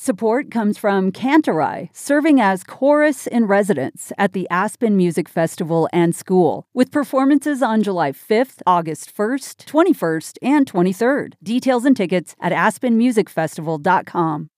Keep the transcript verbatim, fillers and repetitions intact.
Support comes from Cantorai, serving as chorus in residence at the Aspen Music Festival and School, with performances on July fifth, August first, twenty-first, and twenty-third. Details and tickets at aspen music festival dot com.